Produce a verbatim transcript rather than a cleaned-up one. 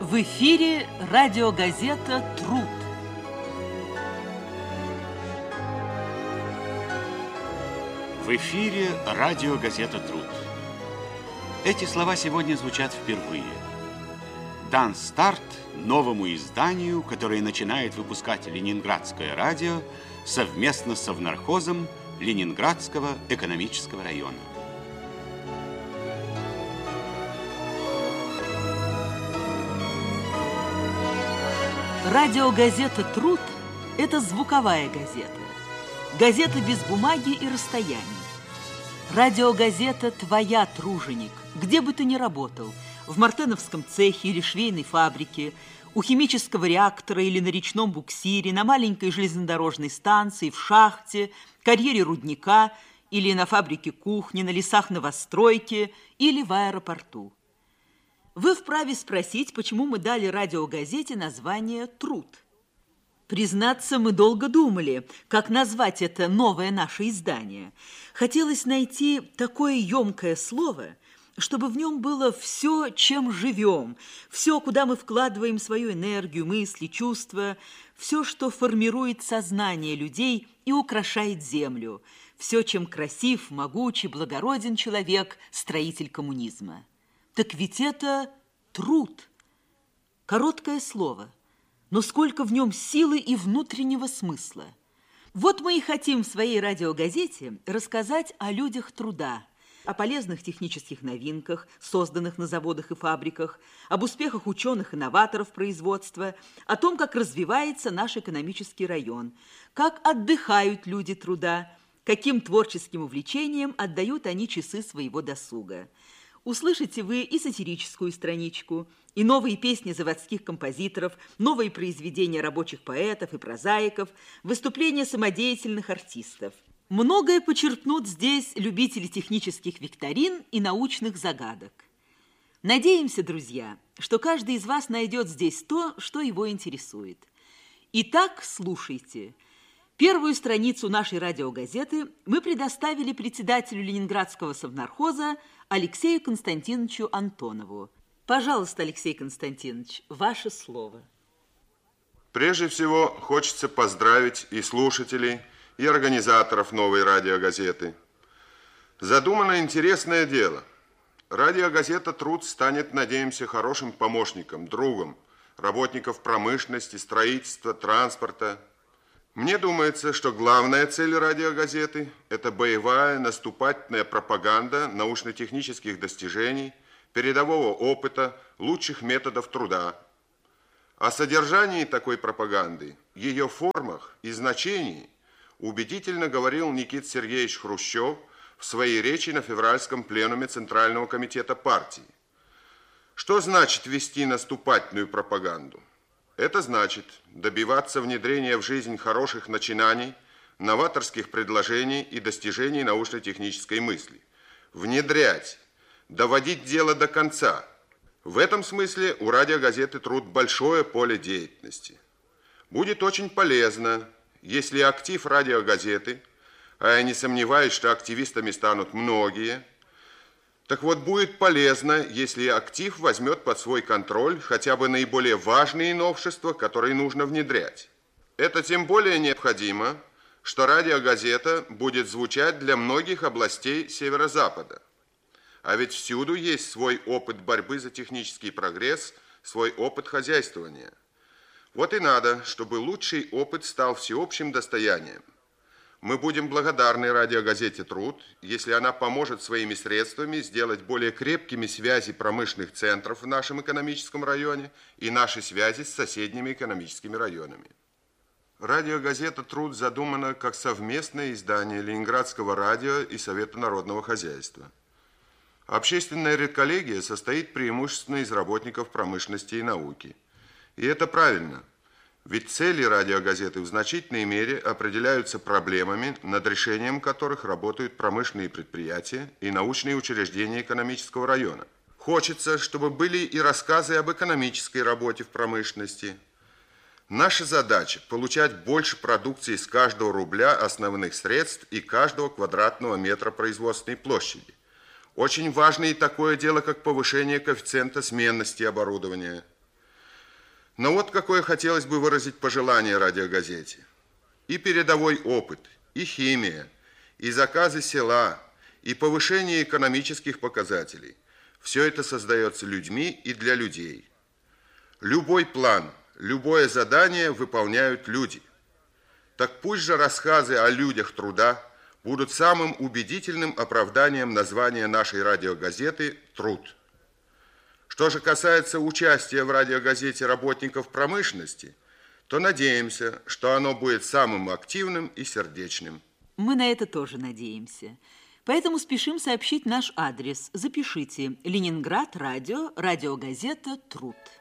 В эфире радиогазета «Труд». В эфире радиогазета «Труд». Эти слова сегодня звучат впервые. Дан старт новому изданию, которое начинает выпускать Ленинградское радио совместно с Совнархозом Ленинградского экономического района. Радиогазета «Труд» – это звуковая газета. Газета без бумаги и расстояний. Радиогазета «Твоя, труженик», где бы ты ни работал, в мартеновском цехе или швейной фабрике, у химического реактора или на речном буксире, на маленькой железнодорожной станции, в шахте, карьере рудника или на фабрике кухни, на лесах новостройки или в аэропорту. Вы вправе спросить, почему мы дали радиогазете название «Труд». Признаться, мы долго думали, как назвать это новое наше издание. Хотелось найти такое емкое слово, чтобы в нем было все, чем живем, все, куда мы вкладываем свою энергию, мысли, чувства, все, что формирует сознание людей и украшает землю, все, чем красив, могучий, благороден человек, строитель коммунизма. Так ведь это труд. Короткое слово, но сколько в нем силы и внутреннего смысла. Вот мы и хотим в своей радиогазете рассказать о людях труда, о полезных технических новинках, созданных на заводах и фабриках, об успехах ученых-инноваторов производства, о том, как развивается наш экономический район, как отдыхают люди труда, каким творческим увлечением отдают они часы своего досуга. Услышите вы и сатирическую страничку, и новые песни заводских композиторов, новые произведения рабочих поэтов и прозаиков, выступления самодеятельных артистов. Многое почерпнут здесь любители технических викторин и научных загадок. Надеемся, друзья, что каждый из вас найдет здесь то, что его интересует. Итак, слушайте. Первую страницу нашей радиогазеты мы предоставили председателю Ленинградского совнархоза Алексею Константиновичу Антонову. Пожалуйста, Алексей Константинович, ваше слово. Прежде всего, хочется поздравить и слушателей, и организаторов новой радиогазеты. Задумано интересное дело. Радиогазета «Труд» станет, надеемся, хорошим помощником, другом работников промышленности, строительства, транспорта. Мне думается, что главная цель радиогазеты – это боевая наступательная пропаганда научно-технических достижений, передового опыта, лучших методов труда. О содержании такой пропаганды, ее формах и значении убедительно говорил Никита Сергеевич Хрущев в своей речи на февральском пленуме Центрального комитета партии. Что значит вести наступательную пропаганду? Это значит добиваться внедрения в жизнь хороших начинаний, новаторских предложений и достижений научно-технической мысли. Внедрять, доводить дело до конца. В этом смысле у радиогазеты «Труд» большое поле деятельности. Будет очень полезно, если актив радиогазеты, а я не сомневаюсь, что активистами станут многие, так вот, будет полезно, если актив возьмет под свой контроль хотя бы наиболее важные новшества, которые нужно внедрять. Это тем более необходимо, что радиогазета будет звучать для многих областей Северо-Запада. А ведь всюду есть свой опыт борьбы за технический прогресс, свой опыт хозяйствования. Вот и надо, чтобы лучший опыт стал всеобщим достоянием. Мы будем благодарны радиогазете «Труд», если она поможет своими средствами сделать более крепкими связи промышленных центров в нашем экономическом районе и наши связи с соседними экономическими районами. Радиогазета «Труд» задумана как совместное издание Ленинградского радио и Совета народного хозяйства. Общественная редколлегия состоит преимущественно из работников промышленности и науки. И это правильно. Ведь цели радиогазеты в значительной мере определяются проблемами, над решением которых работают промышленные предприятия и научные учреждения экономического района. Хочется, чтобы были и рассказы об экономической работе в промышленности. Наша задача – получать больше продукции с каждого рубля основных средств и каждого квадратного метра производственной площади. Очень важно и такое дело, как повышение коэффициента сменности оборудования. Но вот какое хотелось бы выразить пожелание радиогазете. И передовой опыт, и химия, и заказы села, и повышение экономических показателей. Все это создается людьми и для людей. Любой план, любое задание выполняют люди. Так пусть же рассказы о людях труда будут самым убедительным оправданием названия нашей радиогазеты «Труд». Что же касается участия в радиогазете работников промышленности, то надеемся, что оно будет самым активным и сердечным. Мы на это тоже надеемся. Поэтому спешим сообщить наш адрес. Запишите: Ленинград, радио, радиогазета «Труд».